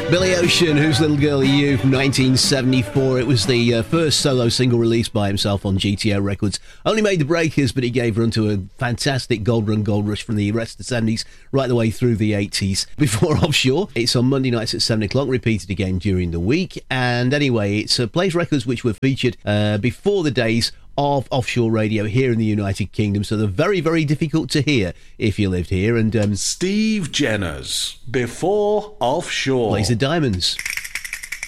Billy Ocean, Whose Little Girl Are You, from 1974. It was the first solo single released by himself on GTO Records. Only made the breakers, but he gave run to a fantastic gold run, gold rush from the rest of the 70s right the way through the 80s. Before Offshore, it's on Monday nights at 7 o'clock, repeated again during the week. And anyway, it's plays records which were featured before the days of offshore radio here in the United Kingdom, so they're very, very difficult to hear if you lived here. And Steve Jenner's Before Offshore plays the Diamonds.